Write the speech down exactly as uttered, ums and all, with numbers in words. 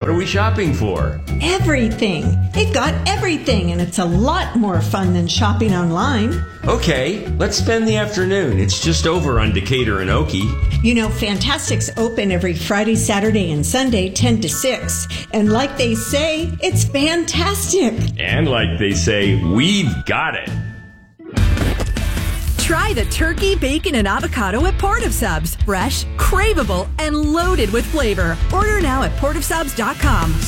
are we shopping for? Everything. They've got everything, and it's a lot more fun than shopping online. Okay, let's spend the afternoon. It's just over on Decatur and Okie. You know, Fantastic's open every Friday, Saturday, and Sunday, ten to six. And like they say, it's fantastic. And like they say, we've got it. Try the turkey, bacon, and avocado at Port of Subs. Fresh, craveable, and loaded with flavor. Order now at port of subs dot com.